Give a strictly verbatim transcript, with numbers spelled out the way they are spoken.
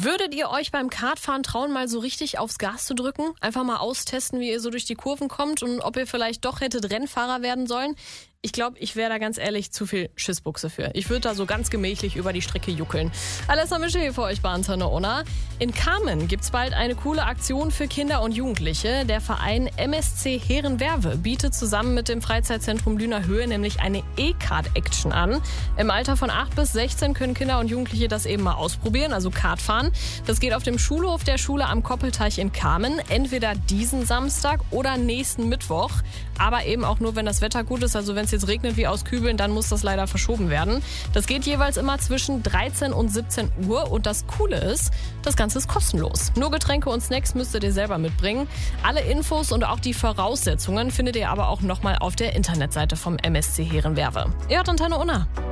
Würdet ihr euch beim Kartfahren trauen, mal so richtig aufs Gas zu drücken? Einfach mal austesten, wie ihr so durch die Kurven kommt und ob ihr vielleicht doch hättet Rennfahrer werden sollen? Ich glaube, ich wäre da ganz ehrlich zu viel Schissbuchse für. Ich würde da so ganz gemächlich über die Strecke juckeln. Alles haben wir hier für euch bei Antenne Unna. In Kamen gibt's bald eine coole Aktion für Kinder und Jugendliche. Der Verein M S C Herrenwerve bietet zusammen mit dem Freizeitzentrum Lüner Höhe nämlich eine E-Kart-Action an. Im Alter von acht bis sechzehn können Kinder und Jugendliche das eben mal ausprobieren, also Kart fahren. Das geht auf dem Schulhof der Schule am Koppelteich in Kamen. Entweder diesen Samstag oder nächsten Mittwoch. Aber eben auch nur, wenn das Wetter gut ist. Also wenn es jetzt regnet wie aus Kübeln, dann muss das leider verschoben werden. Das geht jeweils immer zwischen dreizehn und siebzehn Uhr. Und das Coole ist, das Ganze ist kostenlos. Nur Getränke und Snacks müsstet ihr selber mitbringen. Alle Infos und auch die Voraussetzungen findet ihr aber auch nochmal auf der Internetseite vom M S C Herrenwerve. Ihr hört Antenne Unna.